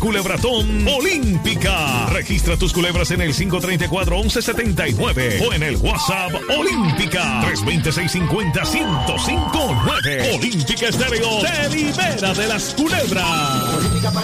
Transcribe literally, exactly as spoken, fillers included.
Culebratón Olímpica. Registra tus culebras en el cinco tres cuatro, once setenta y nueve o en el WhatsApp Olímpica tres dos seis, cinco cero, uno cinco nueve. Olímpica Estéreo te libera de las culebras.